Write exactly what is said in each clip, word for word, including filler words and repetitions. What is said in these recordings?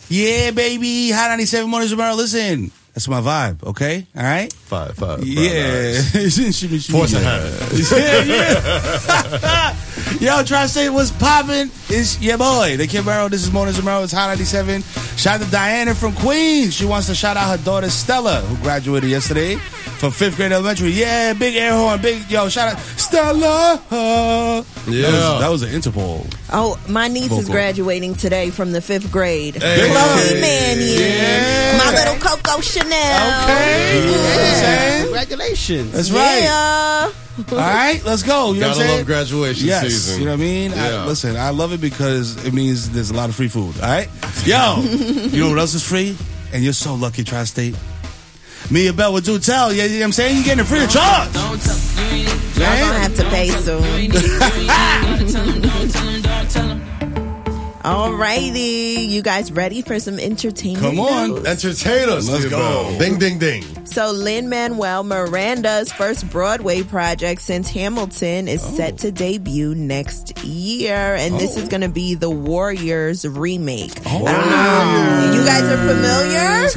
Yeah, baby. Hot ninety-seven Mornings tomorrow. Listen, that's my vibe, okay? All right? Five, five. Yeah. Force a hand. Yeah, yeah. Yo, Tri-State, what's popping? It's your boy, the Kid Barrow. This is Mornings tomorrow. It's Hot ninety-seven. Shout out to Diana from Queens. She wants to shout out her daughter, Stella, who graduated yesterday from fifth grade elementary. Yeah, big air horn. Big, yo, shout out, Stella. Uh, Yeah. That was, that was an Interpol. Oh, my niece Vocal. is graduating today from the fifth grade. Hey. Chloe Mannion. Yeah. My little Coco Chanel. Okay. You know what I'm saying? Congratulations. That's right. Yeah. All right, let's go. You know Gotta what I'm saying? love graduation yes, season. You know what I mean? Yeah. I, listen, I love it because it means there's a lot of free food. All right? Yo, you know what else is free? And you're so lucky, Tri-State. Me and Bell would do tell. You know what I'm saying? You're getting it free of charge. Y'all gonna have to pay soon. Alrighty, you guys ready for some entertainment? Come on. news? Entertain us. Let's Leo go. Bell. Ding, ding, ding. So Lin-Manuel Miranda's first Broadway project since Hamilton is Oh. set to debut next year, and this Oh. is going to be the Warriors remake. Oh. I don't know. You guys are familiar?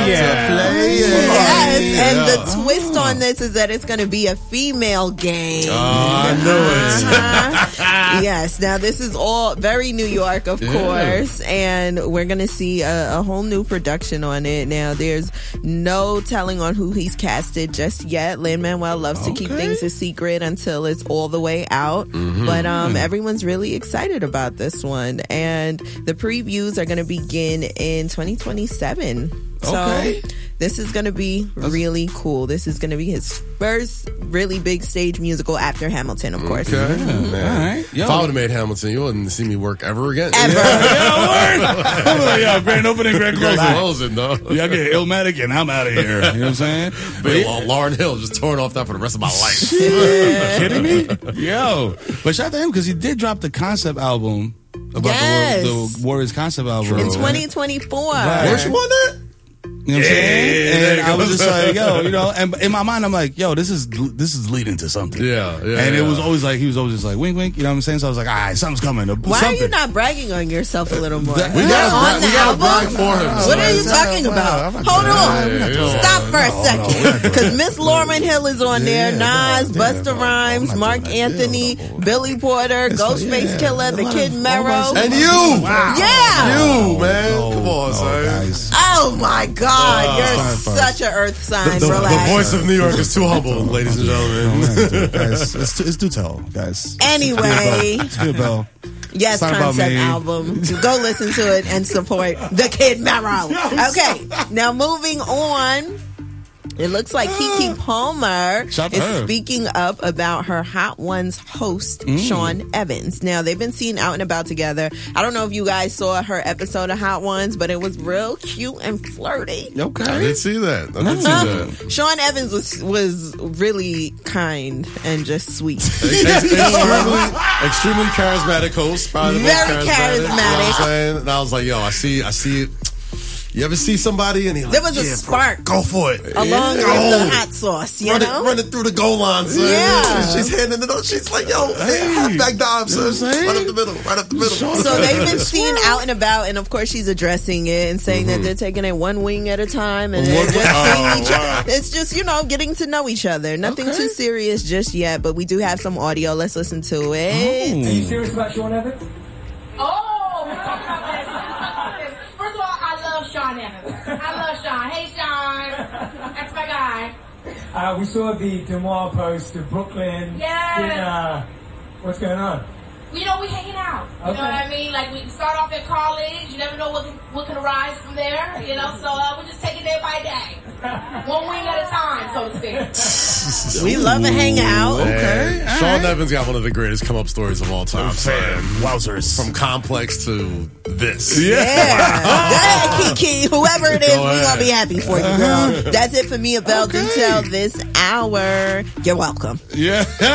Yes, and the twist on this is that it's going to be a female game. Oh, I knew it. Uh-huh. Yes, now this is all very New York, of Yeah. course, and we're going to see a, a whole new production on it. Now, there's no telling on who he's casted just yet. Lin-Manuel loves to keep Okay. things a secret until it's all the way out, Mm-hmm. but um, everyone's really excited about this one, and the previews are going to begin in twenty twenty-seven. So Okay. this is going to be really cool. This is going to be his first really big stage musical after Hamilton, of course. Okay. Man. All right. Yo. If I would have made Hamilton, you wouldn't see me work ever again. Ever. Yo, grand opening, grand Greg closing. Closing, though. Yeah, I get Illmatic and I'm out of here. You know what I'm saying? But yeah, Lauryn Hill just torn off that for the rest of my life. kidding me? Yo. But shout out to him because he did drop the concept album about Yes. the, the Warriors concept album. In right? twenty twenty-four. Right. Where's you on that? You know what I'm saying? Yeah, there And it I was goes. just like, yo, you know, and in my mind, I'm like, yo, this is this is leading to something. Yeah, yeah. And it yeah. was always like, he was always just like, wink, wink, you know what I'm saying? So I was like, all right, something's coming. Why something. are you not bragging on yourself a little more? That- We You're gotta, on brag, the we gotta album? brag for him. What son. are you talking no, about? I'm not Hold doing on. that. Yeah, yeah. Stop for a No, no, we're not second. doing Because Miss Lauryn Hill is on there. Yeah, no, Nas, yeah, Busta no, I'm Rhymes, not Mark doing that. Anthony, Yeah, no, no. Billy Porter, It's Ghostface yeah. Killer, The A lot Kid of- Mero. all my- And you! Yeah. You, man. Oh, Come on, oh, son. guys. Oh my God. Uh, You're sorry, such an earth sign. The, the Relax. voice of New York is too humble, ladies and gentlemen. guys, it's, too- it's do tell, guys. Anyway. It's Bill Bell. Yes, It's not about concept me. album. Go listen to it and support The Kid Mero. Okay, now moving on. It looks like Keke Palmer Shout to is her. speaking up about her Hot Ones host, Mm. Sean Evans. Now, they've been seen out and about together. I don't know if you guys saw her episode of Hot Ones, but it was real cute and flirty. Okay. I did see that. I did see that. Sean Evans was was really kind and just sweet. extremely, extremely charismatic host. Probably the most Very charismatic. You know what charismatic. I'm saying? And I was like, yo, I see, I see it. You ever see somebody and he like, There was a yeah, spark. bro, go for it. Along with Go. the hot sauce, you Run know? it, run it through the goal line, son. Yeah. She's handing it up. She's like, yo, hey, halfback dive, You know son. what I'm saying? Right up the middle, right up the middle. So they've been seen out and about, and of course she's addressing it and saying that they're taking it one wing at a time, and they're One- just Oh, seeing each wow. other. It's just, you know, getting to know each other. Nothing Okay. too serious just yet, but we do have some audio. Let's listen to it. Are you serious about Sean Evans? Oh, we're talking about this. First of all, I love Sean Evans. I love Sean. Hey, Sean. That's my guy. Uh, we saw the Demois post of Brooklyn. Yes. Dinner. What's going on? You know, we hanging out. You Okay. know what I mean? Like, we start off at college. You never know what can, what can arise from there. You know, so uh, we just take it day by day. One wing at a time, so to speak. We love to hang out. Okay. all Sean right. Evans got one of the greatest come up stories of all time. Fan. son. Wowzers. From Complex to this. Yeah. Go ahead, Keke. Whoever it is, Go we're ahead. going to be happy for you, girl. That's it for me, Abel Okay. Dutel this hour. You're welcome. Yeah.